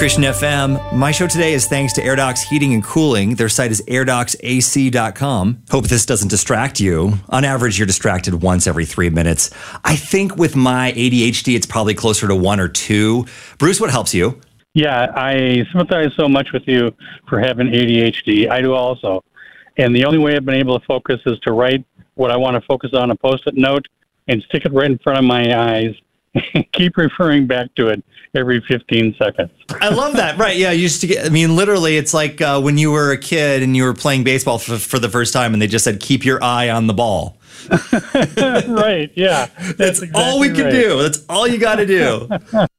Christian FM. My show today is thanks to AirDocs Heating and Cooling. Their site is airdocsac.com. Hope this doesn't distract you. On average, you're distracted once every 3 minutes. I think with my ADHD, it's probably closer to 1 or 2. Bruce, what helps you? Yeah, I sympathize so much with you for having ADHD. I do also. And the only way I've been able to focus is to write what I want to focus on a Post-it note and stick it right in front of my eyes and keep referring back to it every 15 seconds. I love that. Right. Yeah. You used to get, literally, it's like when you were a kid and you were playing baseball for the first time and they just said, keep your eye on the ball. Right. Yeah. That's exactly all we can do. That's all you got to do.